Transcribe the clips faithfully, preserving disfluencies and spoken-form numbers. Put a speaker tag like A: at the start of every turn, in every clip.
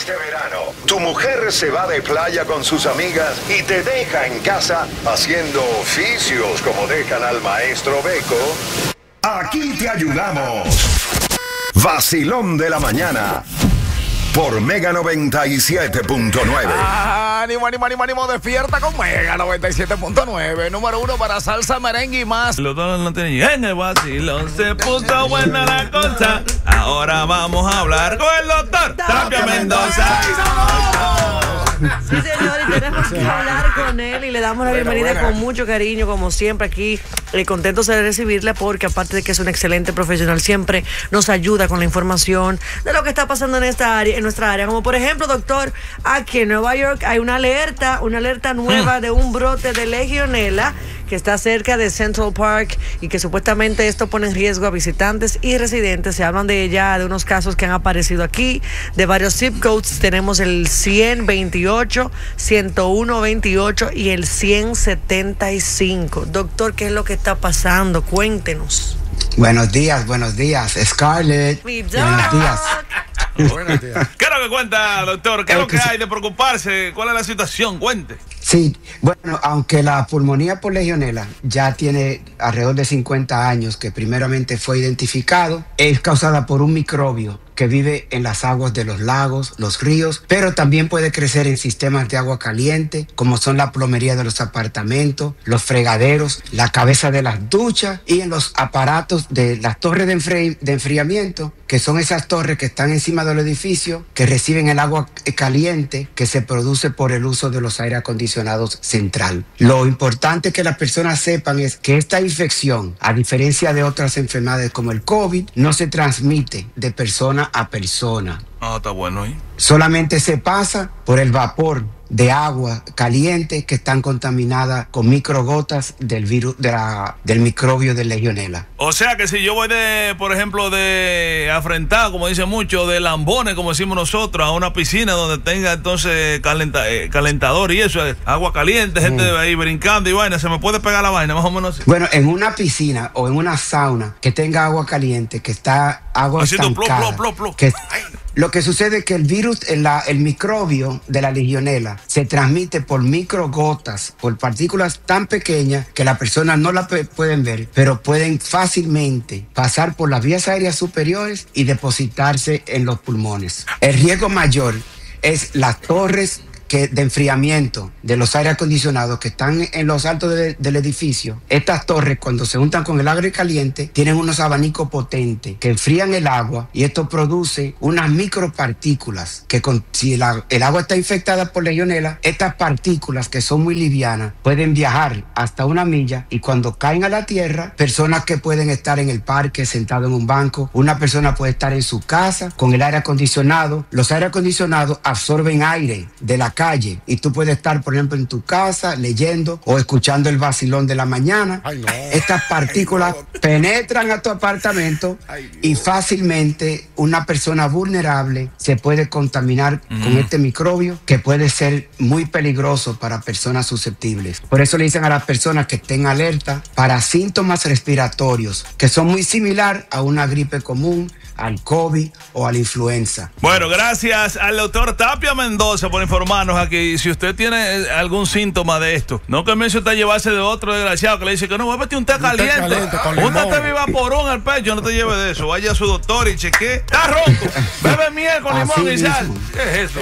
A: Este verano, tu mujer se va de playa con sus amigas y te deja en casa haciendo oficios como dejan al maestro Beco. Aquí te ayudamos. Vacilón de la mañana. Por Mega noventa y siete punto nueve.
B: Ah, ánimo, ánimo, ánimo, ánimo, despierta con Mega noventa y siete punto nueve. Número uno para salsa, merengue y más.
C: Los dos no tienen en el vacilón, se puso buena la cosa. Ahora vamos a hablar con el doctor Tapia Mendoza.
D: Sí, señor, y tenemos que hablar con él y le damos la
B: Buena,
D: bienvenida
B: buena.
D: con mucho cariño, como siempre aquí, eh, contentos de recibirle porque aparte de que es un excelente profesional, siempre nos ayuda con la información de lo que está pasando en esta área, en nuestra área, como por ejemplo, doctor, aquí en Nueva York hay una alerta, una alerta nueva de un brote de legionela que está cerca de Central Park y que supuestamente esto pone en riesgo a visitantes y residentes. Se hablan de ya de unos casos que han aparecido aquí, de varios zip codes. Tenemos el ciento veintiocho, ciento uno veintiocho y el ciento setenta y cinco. Doctor, ¿qué es lo que está pasando? Cuéntenos.
E: Buenos días, buenos días, Scarlett.
D: Mi
E: Buenos
D: doc.
E: días.
B: Buenos días.
C: ¿Qué es lo que cuenta, doctor? ¿Qué es lo
E: Creo
C: que
E: que sí.
C: hay de preocuparse? ¿Cuál es la situación? Cuente.
E: Sí, bueno, aunque la pulmonía por legionela ya tiene alrededor de cincuenta años, que primeramente fue identificado, es causada por un microbio que vive en las aguas de los lagos, los ríos, pero también puede crecer en sistemas de agua caliente, como son la plomería de los apartamentos, los fregaderos, la cabeza de las duchas y en los aparatos de las torres de, enfri- de enfriamiento, que son esas torres que están encima del edificio, que reciben el agua caliente que se produce por el uso de los aire acondicionados central. Lo importante que las personas sepan es que esta infección, a diferencia de otras enfermedades como el COVID, no se transmite de persona a persona.
C: Ah, está bueno ahí.
E: Solamente se pasa por el vapor de agua caliente que están contaminadas con microgotas del virus, de la, del microbio de legionela.
C: O sea que si yo voy de, por ejemplo, de afrentado, como dice mucho, de lambones, como decimos nosotros, a una piscina donde tenga entonces calenta, eh, calentador y eso, eh, agua caliente, gente
E: Mm.
C: ahí brincando y vaina, se me puede pegar la vaina, más o menos así.
E: Bueno, en una piscina o en una sauna que tenga agua caliente, que está agua
C: Haciendo plop,
E: estancada,
C: plop, plop, plop.
E: que-
C: Ay.
E: lo que sucede es que el virus, el, la- el microbio de la legionela se transmite por microgotas, por partículas tan pequeñas que las personas no las pe- pueden ver, pero pueden fácilmente pasar por las vías aéreas superiores y depositarse en los pulmones. El riesgo mayor es las torres que de enfriamiento de los aire acondicionados que están en los altos de- del edificio. Estas torres, cuando se juntan con el aire caliente, tienen unos abanicos potentes que enfrían el agua y esto produce unas micropartículas que con, si la- el agua está infectada por legionela, estas partículas que son muy livianas pueden viajar hasta una milla y cuando caen a la tierra, personas que pueden estar en el parque sentado en un banco, una persona puede estar en su casa con el aire acondicionado. Los aire acondicionados absorben aire de la calle y tú puedes estar, por ejemplo, en tu casa leyendo o escuchando el vacilón de la mañana.
B: Ay, no.
E: Estas partículas
B: Ay, no.
E: penetran a tu apartamento
B: Ay, Dios.
E: y fácilmente una persona vulnerable se puede contaminar con este microbio que puede ser muy peligroso para personas susceptibles. Por eso le dicen a las personas que estén alerta para síntomas respiratorios que son muy similar a una gripe común, al COVID o a la influenza.
C: Bueno, gracias al doctor Tapia Mendoza por informarnos aquí. Si usted tiene eh, algún síntoma de esto, no comience usted a llevarse de otro desgraciado que le dice que no, bébete un té caliente,
B: caliente con
C: un
B: limón.
C: té vivaporón al pecho, no te lleve de eso. Vaya a su doctor y chequee. Está ronco, bebe miel con
E: Así
C: limón y sal.
E: mismo.
C: ¿Qué es eso?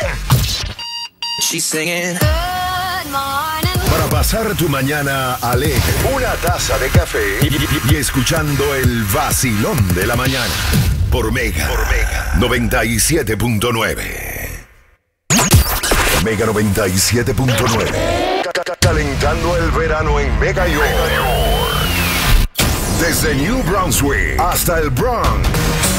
F: She's singing.
A: Para pasar tu mañana alegre, una taza de café y, y- y escuchando el vacilón de la mañana. Por Mega, por Mega noventa y siete punto nueve. Mega noventa y siete punto nueve. Ca- ca- Calentando el verano en Mega York. Desde New Brunswick hasta el Bronx.